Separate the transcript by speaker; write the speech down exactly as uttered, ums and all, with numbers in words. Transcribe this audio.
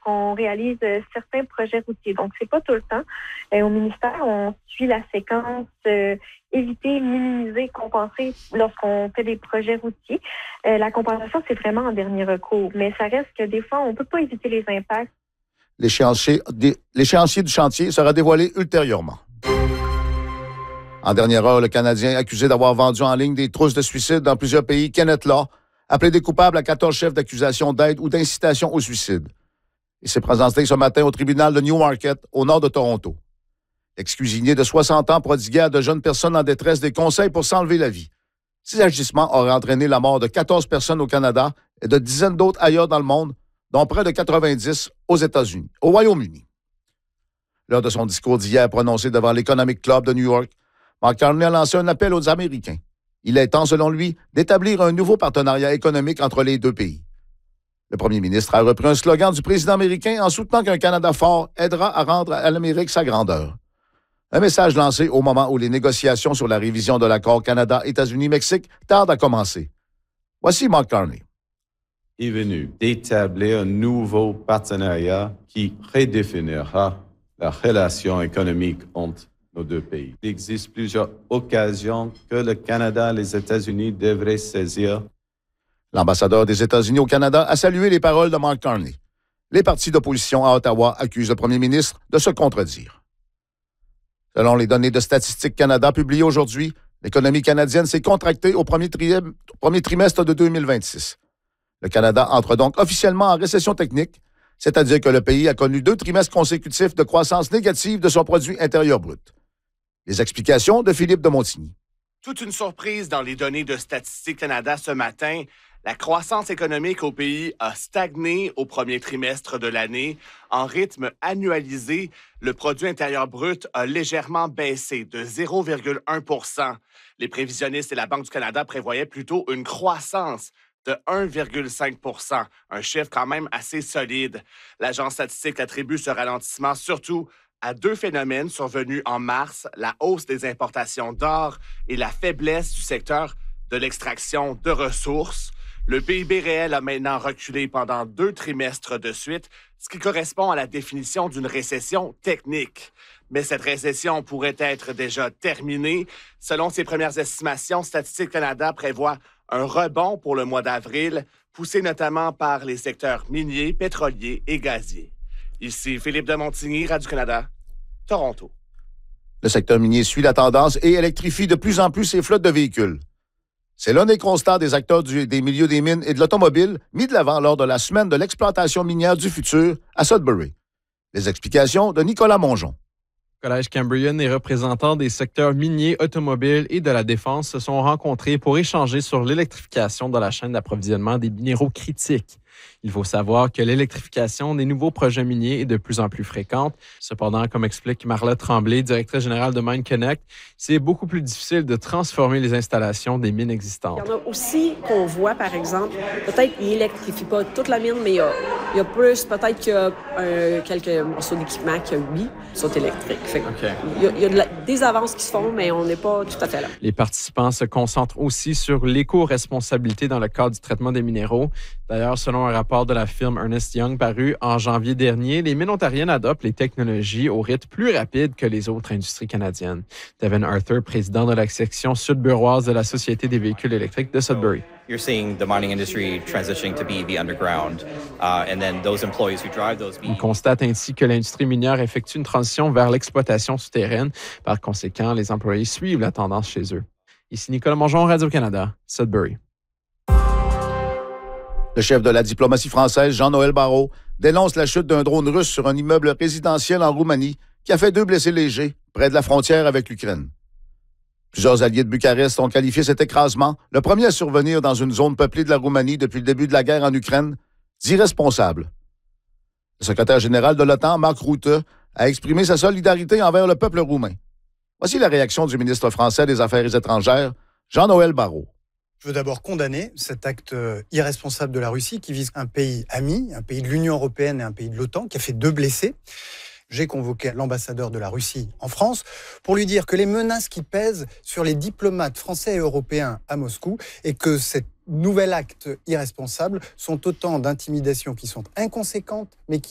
Speaker 1: lorsqu'on réalise euh, certains projets routiers. Donc, c'est pas tout le temps. Euh, au ministère, on suit la séquence euh, éviter, minimiser, compenser lorsqu'on fait des projets routiers. Euh, la compensation, c'est vraiment en dernier recours. Mais ça reste que des fois, on peut pas éviter les impacts.
Speaker 2: L'échéancier, l'échéancier du chantier sera dévoilé ultérieurement. En dernière heure, le Canadien accusé d'avoir vendu en ligne des trousses de suicide dans plusieurs pays, Kenneth Law, a plaidé coupable à quatorze chefs d'accusation d'aide ou d'incitation au suicide. Il s'est présenté ce matin au tribunal de Newmarket, au nord de Toronto. L'ex-cuisinier de soixante ans prodiguait à de jeunes personnes en détresse des conseils pour s'enlever la vie. Ces agissements auraient entraîné la mort de quatorze personnes au Canada et de dizaines d'autres ailleurs dans le monde, dont près de quatre-vingt-dix aux États-Unis, au Royaume-Uni. Lors de son discours d'hier prononcé devant l'Economic Club de New York, Mark Carney a lancé un appel aux Américains. Il est temps, selon lui, d'établir un nouveau partenariat économique entre les deux pays. Le premier ministre a repris un slogan du président américain en soutenant qu'un Canada fort aidera à rendre à l'Amérique sa grandeur. Un message lancé au moment où les négociations sur la révision de l'accord Canada-États-Unis-Mexique tardent à commencer. Voici Mark Carney.
Speaker 3: Est venu d'établir un nouveau partenariat qui redéfinira la relation économique entre nos deux pays. Il existe plusieurs occasions que le Canada et les États-Unis devraient saisir.
Speaker 2: L'ambassadeur des États-Unis au Canada a salué les paroles de Mark Carney. Les partis d'opposition à Ottawa accusent le premier ministre de se contredire. Selon les données de Statistique Canada publiées aujourd'hui, l'économie canadienne s'est contractée au premier, tri- premier trimestre de deux mille vingt-six. Le Canada entre donc officiellement en récession technique, c'est-à-dire que le pays a connu deux trimestres consécutifs de croissance négative de son produit intérieur brut. Les explications de Philippe de Montigny.
Speaker 4: Toute une surprise dans les données de Statistique Canada ce matin. La croissance économique au pays a stagné au premier trimestre de l'année. En rythme annualisé, le produit intérieur brut a légèrement baissé de zéro virgule un pour cent. Les prévisionnistes et la Banque du Canada prévoyaient plutôt une croissance de un virgule cinq pour cent, un chiffre quand même assez solide. L'agence statistique attribue ce ralentissement surtout à deux phénomènes survenus en mars, la hausse des importations d'or et la faiblesse du secteur de l'extraction de ressources. Le P I B réel a maintenant reculé pendant deux trimestres de suite, ce qui correspond à la définition d'une récession technique. Mais cette récession pourrait être déjà terminée. Selon ses premières estimations, Statistique Canada prévoit un rebond pour le mois d'avril, poussé notamment par les secteurs miniers, pétroliers et gaziers. Ici Philippe de Montigny, Radio-Canada, Toronto.
Speaker 2: Le secteur minier suit la tendance et électrifie de plus en plus ses flottes de véhicules. C'est l'un des constats des acteurs du, des milieux des mines et de l'automobile mis de l'avant lors de la semaine de l'exploitation minière du futur à Sudbury. Les explications de Nicolas Mongeon.
Speaker 5: Collège Cambrian et représentants des secteurs miniers, automobiles et de la défense se sont rencontrés pour échanger sur l'électrification de la chaîne d'approvisionnement des minéraux critiques. Il faut savoir que l'électrification des nouveaux projets miniers est de plus en plus fréquente. Cependant, comme explique Marla Tremblay, directrice générale de Mine Connect, c'est beaucoup plus difficile de transformer les installations des mines existantes.
Speaker 6: Il y en a aussi qu'on voit, par exemple, peut-être qu'ils n'électrifient pas toute la mine, mais il y a, il y a plus, peut-être qu'il y a euh, quelques morceaux d'équipement qui, oui, sont électriques. Fait okay. Il y a, il y a de la, des avances qui se font, mais on n'est pas tout à fait là.
Speaker 5: Les participants se concentrent aussi sur l'éco-responsabilité dans le cadre du traitement des minéraux. D'ailleurs, selon un rapport de la firme Ernst Young paru en janvier dernier, les mines ontariennes adoptent les technologies au rythme plus rapide que les autres industries canadiennes. Devin Arthur, président de la section sud-buroise de la Société des véhicules électriques de Sudbury.
Speaker 7: You're seeing the mining industry transitioning to B E V underground, uh, and then those employees who drive those B E V.
Speaker 5: On constate ainsi que l'industrie minière effectue une transition vers l'exploitation souterraine. Par conséquent, les employés suivent la tendance chez eux. Ici Nicolas Mongeon, Radio-Canada, Sudbury.
Speaker 2: Le chef de la diplomatie française, Jean-Noël Barrot, dénonce la chute d'un drone russe sur un immeuble résidentiel en Roumanie qui a fait deux blessés légers près de la frontière avec l'Ukraine. Plusieurs alliés de Bucarest ont qualifié cet écrasement, le premier à survenir dans une zone peuplée de la Roumanie depuis le début de la guerre en Ukraine, d'irresponsable. Le secrétaire général de l'OTAN, Mark Rutte, a exprimé sa solidarité envers le peuple roumain. Voici la réaction du ministre français des Affaires étrangères, Jean-Noël Barrot.
Speaker 8: Je veux d'abord condamner cet acte irresponsable de la Russie qui vise un pays ami, un pays de l'Union européenne et un pays de l'OTAN, qui a fait deux blessés. J'ai convoqué l'ambassadeur de la Russie en France pour lui dire que les menaces qui pèsent sur les diplomates français et européens à Moscou et que cet nouvel acte irresponsable sont autant d'intimidations qui sont inconséquentes mais qui